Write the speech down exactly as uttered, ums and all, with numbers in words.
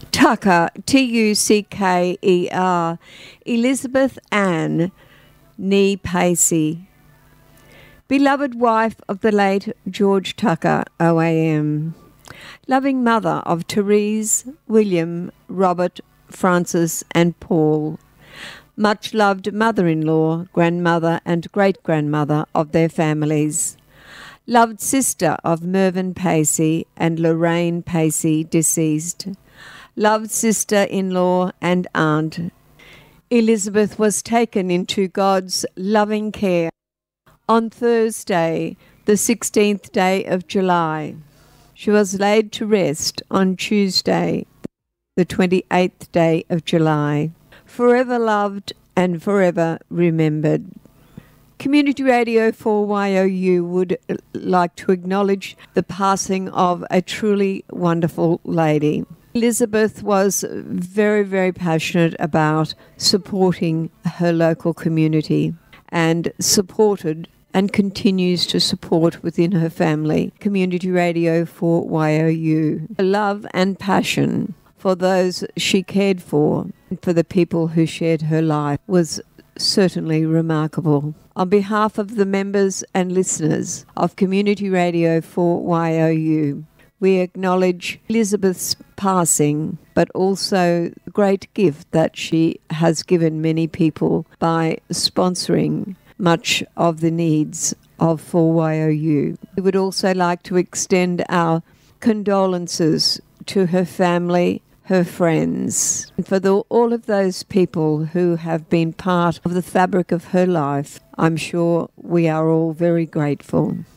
Tucker, T U C K E R, Elizabeth Ann Nee Pacey, beloved wife of the late George Tucker, O A M, loving mother of Therese, William, Robert, Francis and Paul, much loved mother-in-law, grandmother and great-grandmother of their families, loved sister of Mervyn Pacey and Lorraine Pacey, deceased, loved sister-in-law and aunt. Elizabeth was taken into God's loving care on Thursday, the sixteenth day of July. She was laid to rest on Tuesday, the twenty-eighth day of July. Forever loved and forever remembered. Community Radio four Y O U would like to acknowledge the passing of a truly wonderful lady. Elizabeth was very, very passionate about supporting her local community and supported and continues to support within her family Community Radio four Y O U. Her love and passion for those she cared for and for the people who shared her life was certainly remarkable. On behalf of the members and listeners of Community Radio four Y O U, we acknowledge Elizabeth's passing, but also the great gift that she has given many people by sponsoring much of the needs of four Y O U. We would also like to extend our condolences to her family, her friends, and for the, all of those people who have been part of the fabric of her life. I'm sure we are all very grateful.